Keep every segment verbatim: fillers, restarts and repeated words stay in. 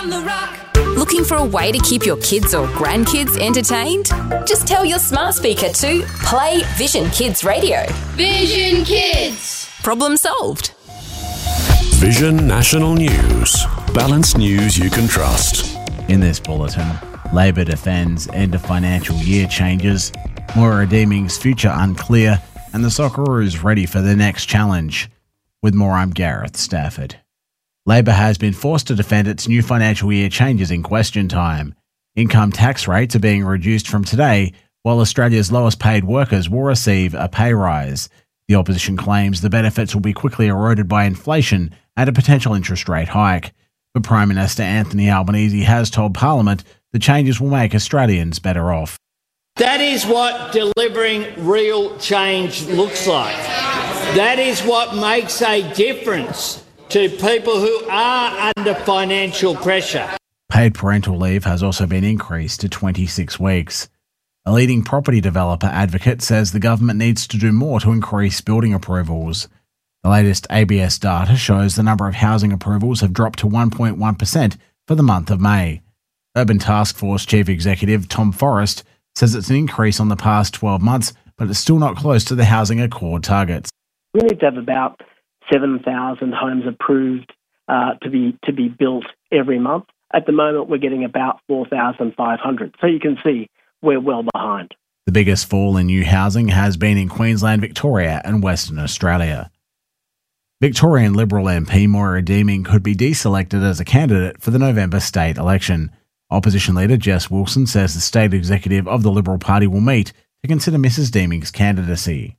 on the rock. Looking for a way to keep your kids or grandkids entertained? Just tell your smart speaker to play Vision Kids Radio. Vision Kids. Problem solved. Vision National News. Balanced news you can trust. In this bulletin, Labor defends end of financial year changes, Moira Deeming's future unclear, and the Socceroos ready for the next challenge. With more, I'm Gareth Stafford. Labor has been forced to defend its new financial year changes in question time. Income tax rates are being reduced from today, while Australia's lowest paid workers will receive a pay rise. The opposition claims the benefits will be quickly eroded by inflation and a potential interest rate hike. But Prime Minister Anthony Albanese has told Parliament the changes will make Australians better off. That is what delivering real change looks like. That is what makes a difference to people who are under financial pressure. Paid parental leave has also been increased to twenty-six weeks. A leading property developer advocate says the government needs to do more to increase building approvals. The latest A B S data shows the number of housing approvals have dropped to one point one percent for the month of May. Urban Task Force Chief Executive Tom Forrest says it's an increase on the past twelve months, but it's still not close to the Housing Accord targets. We need to have about seven thousand homes approved uh, to be to be built every month. At the moment, we're getting about four thousand five hundred. So you can see we're well behind. The biggest fall in new housing has been in Queensland, Victoria and Western Australia. Victorian Liberal M P Moira Deeming could be deselected as a candidate for the November state election. Opposition leader Jess Wilson says the state executive of the Liberal Party will meet to consider Missus Deeming's candidacy.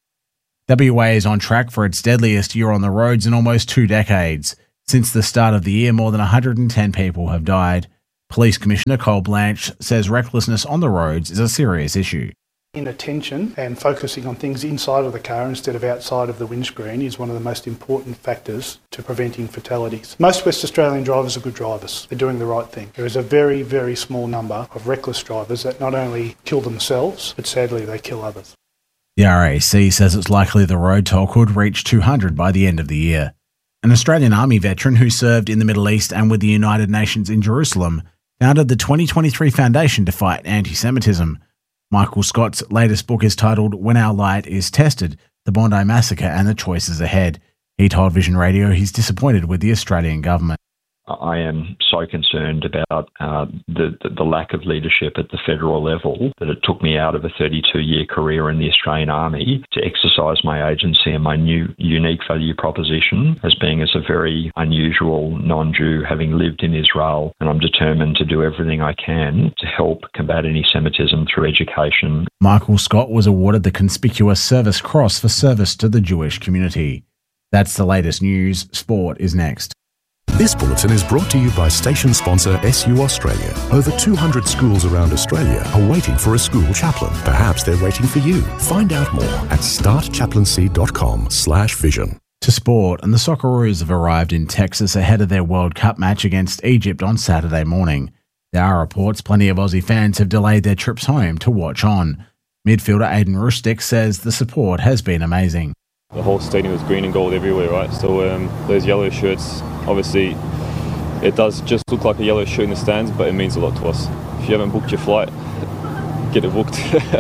W A is on track for its deadliest year on the roads in almost two decades. Since the start of the year, more than one hundred ten people have died. Police Commissioner Cole Blanche says recklessness on the roads is a serious issue. Inattention and focusing on things inside of the car instead of outside of the windscreen is one of the most important factors to preventing fatalities. Most West Australian drivers are good drivers. They're doing the right thing. There is a very, very small number of reckless drivers that not only kill themselves, but sadly they kill others. The R A C says it's likely the road toll could reach two hundred by the end of the year. An Australian Army veteran who served in the Middle East and with the United Nations in Jerusalem founded the twenty twenty-three Foundation to fight anti-Semitism. Michael Scott's latest book is titled When Our Light is Tested, The Bondi Massacre and the Choices Ahead. He told Vision Radio he's disappointed with the Australian government. I am so concerned about uh, the, the, the lack of leadership at the federal level that it took me out of a thirty-two-year career in the Australian Army to exercise my agency and my new unique value proposition as being as a very unusual non-Jew having lived in Israel, and I'm determined to do everything I can to help combat anti-Semitism through education. Michael Scott was awarded the Conspicuous Service Cross for service to the Jewish community. That's the latest news. Sport is next. This bulletin is brought to you by station sponsor S U Australia. Over two hundred schools around Australia are waiting for a school chaplain. Perhaps they're waiting for you. Find out more at start chaplaincy dot com slash vision. To sport, and the Socceroos have arrived in Texas ahead of their World Cup match against Egypt on Saturday morning. There are reports plenty of Aussie fans have delayed their trips home to watch on. Midfielder Aiden Rustic says the support has been amazing. The whole stadium was green and gold everywhere, right? So um, those yellow shirts, obviously, it does just look like a yellow shirt in the stands, but it means a lot to us. If you haven't booked your flight, get it booked.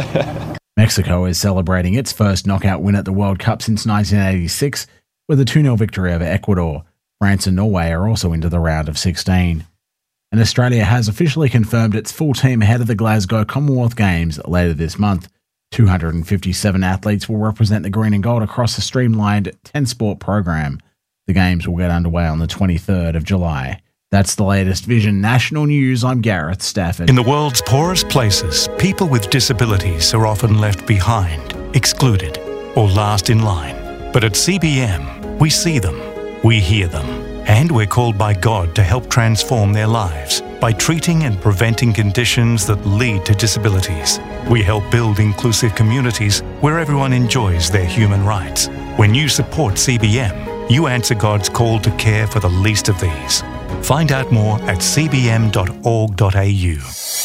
Mexico is celebrating its first knockout win at the World Cup since nineteen eighty-six with a two nil victory over Ecuador. France and Norway are also into the round of sixteen. And Australia has officially confirmed its full team ahead of the Glasgow Commonwealth Games later this month. two hundred fifty-seven athletes will represent the green and gold across a streamlined ten-sport program. The Games will get underway on the twenty-third of July. That's the latest Vision National News. I'm Gareth Stafford. In the world's poorest places, people with disabilities are often left behind, excluded, or last in line. But at C B M, we see them, we hear them, and we're called by God to help transform their lives by treating and preventing conditions that lead to disabilities. We help build inclusive communities where everyone enjoys their human rights. When you support C B M, you answer God's call to care for the least of these. Find out more at c b m dot org dot a u.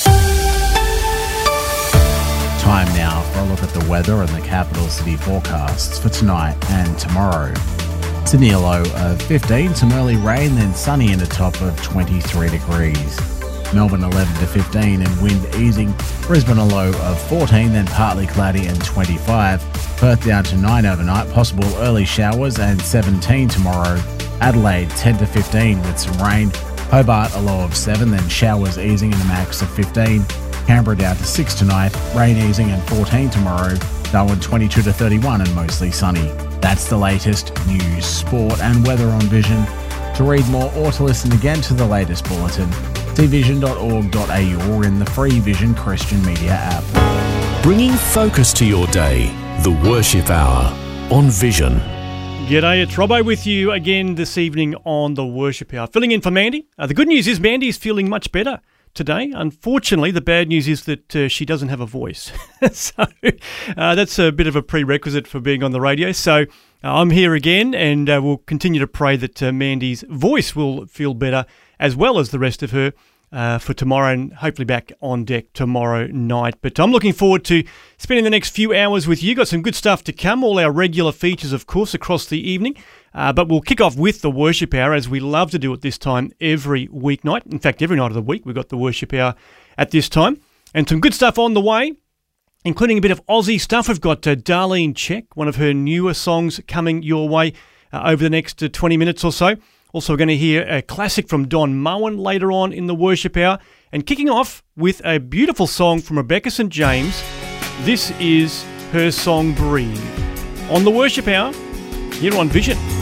Time now for a look at the weather and the capital city forecasts for tonight and tomorrow. Sydney a low of fifteen, some early rain, then sunny and a top of twenty-three degrees. Melbourne eleven to fifteen and wind easing. Brisbane a low of fourteen, then partly cloudy and twenty-five. Perth down to nine overnight, possible early showers, and seventeen tomorrow. Adelaide ten to fifteen with some rain. Hobart a low of seven, then showers easing and a max of fifteen. Canberra down to six tonight, rain easing and fourteen tomorrow. Darwin twenty-two to thirty-one and mostly sunny. That's the latest news, sport and weather on Vision. To read more or to listen again to the latest bulletin, see vision dot org dot a u or in the free Vision Christian Media app. Bringing focus to your day, the Worship Hour on Vision. G'day, it's Robbo with you again this evening on the Worship Hour. Filling in for Mandy. Uh, the good news is Mandy is feeling much better today. Unfortunately, the bad news is that uh, she doesn't have a voice. so uh, that's a bit of a prerequisite for being on the radio. So uh, I'm here again, and uh, we'll continue to pray that uh, Mandy's voice will feel better as well as the rest of her uh, for tomorrow, and hopefully back on deck tomorrow night. But I'm looking forward to spending the next few hours with you. Got some good stuff to come, all our regular features, of course, across the evening. Uh, but we'll kick off with the Worship Hour, as we love to do at this time every weeknight. In fact, every night of the week we've got the Worship Hour at this time. And some good stuff on the way, including a bit of Aussie stuff. We've got uh, Darlene Check, one of her newer songs coming your way uh, over the next uh, twenty minutes or so. Also, we're going to hear a classic from Don Moen later on in the Worship Hour. And kicking off with a beautiful song from Rebecca Saint James. This is her song Breathe. On the Worship Hour, here on Vision.